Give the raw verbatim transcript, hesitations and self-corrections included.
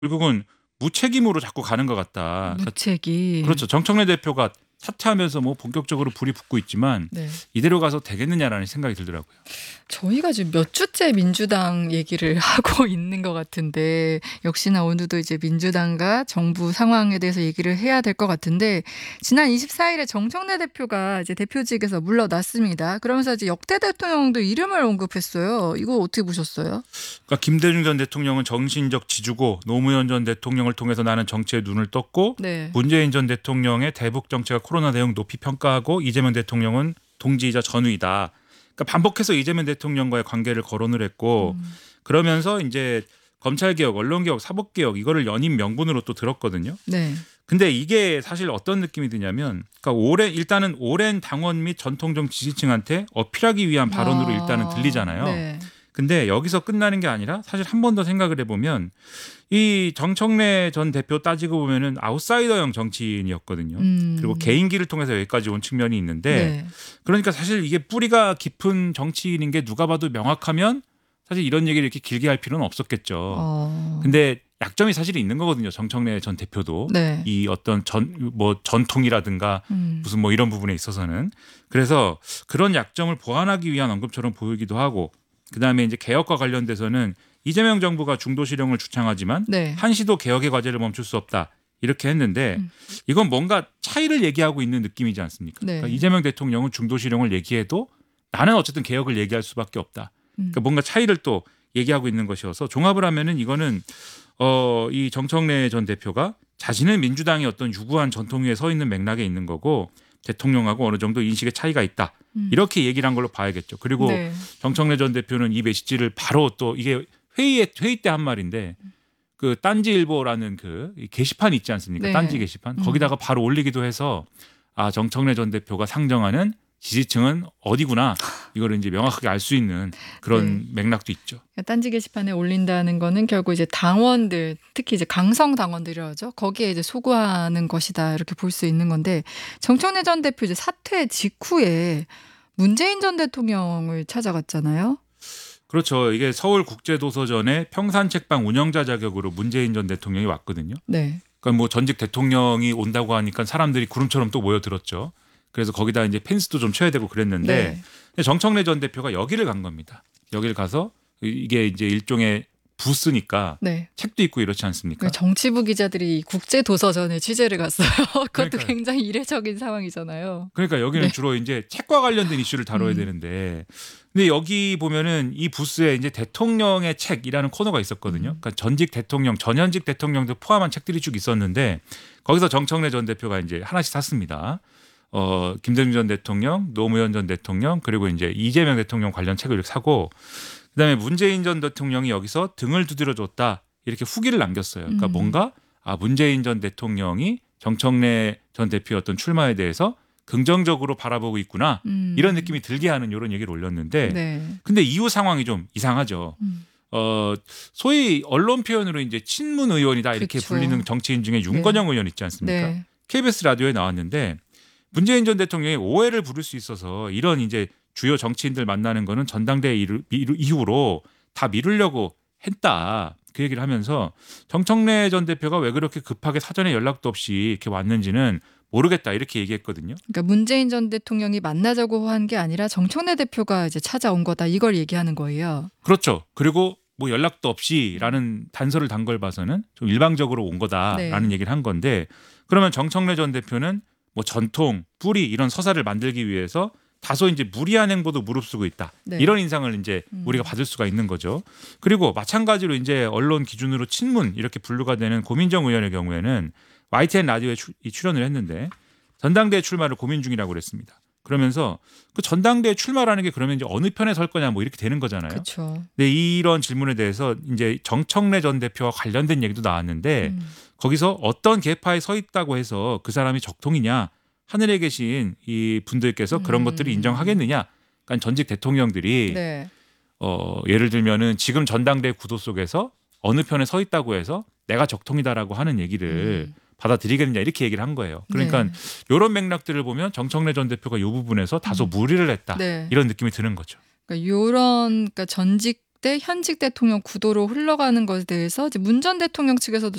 결국은 무책임으로 자꾸 가는 것 같다. 무책임. 그렇죠. 정청래 대표가 사퇴하면서 뭐 본격적으로 불이 붙고 있지만 네. 이대로 가서 되겠느냐라는 생각이 들더라고요. 저희가 지금 몇 주째 민주당 얘기를 하고 있는 것 같은데 역시나 오늘도 이제 민주당과 정부 상황에 대해서 얘기를 해야 될 것 같은데 지난 이십사일에 정청래 대표가 이제 대표직에서 물러났습니다. 그러면서 이제 역대 대통령도 이름을 언급했어요. 이거 어떻게 보셨어요? 그러니까 김대중 전 대통령은 정신적 지주고 노무현 전 대통령을 통해서 나는 정치에 눈을 떴고 네. 문재인 전 대통령의 대북 정책과 코로나 대응 높이 평가하고 이재명 대통령은 동지이자 전우이다. 그러니까 반복해서 이재명 대통령과의 관계를 거론을 했고 음. 그러면서 이제 검찰개혁, 언론개혁, 사법개혁 이거를 연임 명분으로 또 들었거든요. 네. 근데 이게 사실 어떤 느낌이 드냐면 그러니까 오랜 일단은 오랜 당원 및 전통정 지지층한테 어필하기 위한 발언으로 아, 일단은 들리잖아요. 네. 근데 여기서 끝나는 게 아니라 사실 한 번 더 생각을 해보면 이 정청래 전 대표 따지고 보면은 아웃사이더형 정치인이었거든요. 음. 그리고 개인기를 통해서 여기까지 온 측면이 있는데 네. 그러니까 사실 이게 뿌리가 깊은 정치인인 게 누가 봐도 명확하면 사실 이런 얘기를 이렇게 길게 할 필요는 없었겠죠. 어. 근데 약점이 사실 있는 거거든요. 정청래 전 대표도 네. 이 어떤 전 뭐 전통이라든가 음. 무슨 뭐 이런 부분에 있어서는 그래서 그런 약점을 보완하기 위한 언급처럼 보이기도 하고 그다음에 이제 개혁과 관련돼서는 이재명 정부가 중도 실용을 주창하지만 네. 한시도 개혁의 과제를 멈출 수 없다. 이렇게 했는데 음. 이건 뭔가 차이를 얘기하고 있는 느낌이지 않습니까? 네. 그러니까 이재명 대통령은 중도 실용을 얘기해도 나는 어쨌든 개혁을 얘기할 수밖에 없다. 음. 그러니까 뭔가 차이를 또 얘기하고 있는 것이어서 종합을 하면은 이거는 어, 이 정청래 전 대표가 자신은 민주당의 어떤 유구한 전통 위에 서 있는 맥락에 있는 거고 대통령하고 어느 정도 인식의 차이가 있다. 음. 이렇게 얘기를 한 걸로 봐야겠죠. 그리고 네. 정청래 전 대표는 이 메시지를 바로 또 이게 회의에 회의 때 한 말인데 그 딴지일보라는 그 게시판 있지 않습니까? 네. 딴지 게시판 음. 거기다가 바로 올리기도 해서 아 정청래 전 대표가 상정하는 지지층은 어디구나 이거를 이제 명확하게 알 수 있는 그런 네. 맥락도 있죠. 딴지 게시판에 올린다는 거는 결국 이제 당원들 특히 이제 강성 당원들이라고 하죠. 거기에 이제 소구하는 것이다 이렇게 볼 수 있는 건데 정청래 전 대표 이제 사퇴 직후에 문재인 전 대통령을 찾아갔잖아요. 그렇죠. 이게 서울국제도서전의 평산책방 운영자 자격으로 문재인 전 대통령이 왔거든요. 네. 그러니까 뭐 전직 대통령이 온다고 하니까 사람들이 구름처럼 또 모여들었죠. 그래서 거기다 이제 펜스도 좀 쳐야 되고 그랬는데 네. 정청래 전 대표가 여기를 간 겁니다. 여기를 가서 이게 이제 일종의 부스니까 네. 책도 있고 이렇지 않습니까? 정치부 기자들이 국제 도서전에 취재를 갔어요. 그것도 그러니까요. 굉장히 이례적인 상황이잖아요. 그러니까 여기는 네. 주로 이제 책과 관련된 이슈를 다뤄야 음. 되는데, 근데 여기 보면은 이 부스에 이제 대통령의 책이라는 코너가 있었거든요. 음. 그러니까 전직 대통령, 전현직 대통령도 포함한 책들이 쭉 있었는데 거기서 정청래 전 대표가 이제 하나씩 샀습니다. 어, 김대중 전 대통령, 노무현 전 대통령, 그리고 이제 이재명 대통령 관련 책을 이렇게 사고, 그다음에 문재인 전 대통령이 여기서 등을 두드려 줬다 이렇게 후기를 남겼어요. 그러니까 음. 뭔가 아 문재인 전 대통령이 정청래 전 대표의 어떤 출마에 대해서 긍정적으로 바라보고 있구나 음. 이런 느낌이 들게 하는 이런 얘기를 올렸는데, 네. 근데 이후 상황이 좀 이상하죠. 음. 어, 소위 언론 표현으로 이제 친문 의원이다 이렇게 그쵸. 불리는 정치인 중에 윤건영 의원 있지 않습니까? 네. 케이비에스 라디오에 나왔는데 문재인 전 대통령이 오해를 부를 수 있어서 이런 이제 주요 정치인들 만나는 거는 전당대회 이루- 이루- 이후로 다 미루려고 했다. 그 얘기를 하면서 정청래 전 대표가 왜 그렇게 급하게 사전에 연락도 없이 이렇게 왔는지는 모르겠다 이렇게 얘기했거든요. 그러니까 문재인 전 대통령이 만나자고 한 게 아니라 정청래 대표가 이제 찾아온 거다 이걸 얘기하는 거예요. 그렇죠. 그리고 뭐 연락도 없이라는 단서를 단 걸 봐서는 좀 일방적으로 온 거다라는 네. 얘기를 한 건데, 그러면 정청래 전 대표는 뭐 전통, 뿌리 이런 서사를 만들기 위해서 다소 이제 무리한 행보도 무릅쓰고 있다. 네. 이런 인상을 이제 음. 우리가 받을 수가 있는 거죠. 그리고 마찬가지로 이제 언론 기준으로 친문 이렇게 분류가 되는 고민정 의원의 경우에는 와이티엔 라디오에 출- 이 출연을 했는데 전당대회 출마를 고민 중이라고 그랬습니다. 그러면서 그 전당대회 출마라는 게 그러면 이제 어느 편에 설 거냐 뭐 이렇게 되는 거잖아요. 그렇죠. 근데 이런 질문에 대해서 이제 정청래 전 대표와 관련된 얘기도 나왔는데 음. 거기서 어떤 계파에 서 있다고 해서 그 사람이 적통이냐, 하늘에 계신 이 분들께서 그런 음. 것들을 인정하겠느냐. 그러니까 전직 대통령들이 네. 어, 예를 들면은 지금 전당대회 구도 속에서 어느 편에 서 있다고 해서 내가 적통이다라고 하는 얘기를 음. 받아들이겠느냐 이렇게 얘기를 한 거예요. 그러니까 네. 이런 맥락들을 보면 정청래 전 대표가 이 부분에서 다소 음. 무리를 했다 네. 이런 느낌이 드는 거죠. 그러니까 요런 그러니까 전직 대 현직 대통령 구도로 흘러가는 것에 대해서 이제 문 전 대통령 측에서도